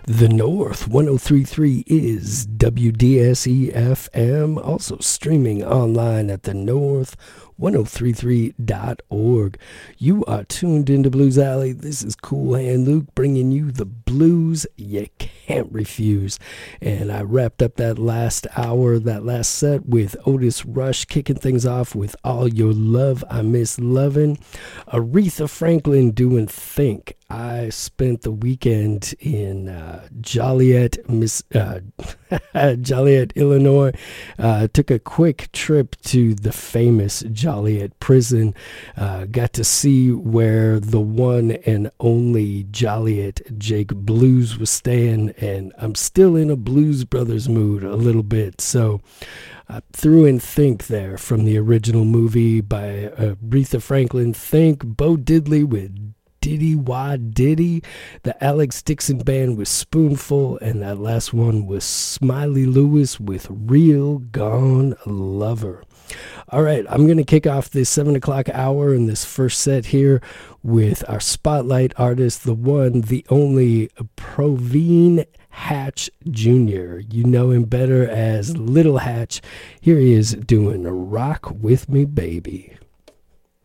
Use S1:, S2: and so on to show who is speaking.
S1: The North 1033 is WDSE FM, also streaming online at the North 1033.org. You are tuned into Blues Alley. This is Cool Hand Luke bringing you the blues you can't refuse. And I wrapped up that last hour, that last set with Otis Rush kicking things off with All Your Love I Miss Lovin'. Aretha Franklin doing Think. I spent the weekend in Joliet, Joliet, Illinois. Took a quick trip to the famous Joliet prison. Got to see where the one and only Joliet Jake Blues was staying, and I'm still in a Blues Brothers mood a little bit. So I threw in Think there from the original movie by Aretha Franklin. Think, Bo Diddley with Diddy Wah Diddy, the Alex Dixon Band with Spoonful, and that last one was Smiley Lewis with Real Gone Lover. All right, I'm going to kick off this 7 o'clock hour in this first set here with our spotlight artist, the one, the only Proveen Hatch Jr. You know him better as Little Hatch. Here he is doing Rock With Me Baby.